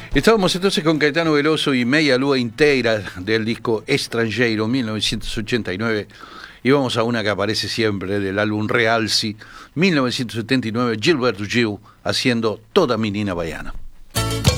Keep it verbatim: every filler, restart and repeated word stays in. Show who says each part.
Speaker 1: Estábamos entonces con Caetano Veloso y Meia Lua Inteira del disco Estrangeiro mil novecientos ochenta y nueve, y vamos a una que aparece siempre del álbum Realci mil novecientos setenta y nueve, Gilberto Gil haciendo Toda Menina Baiana.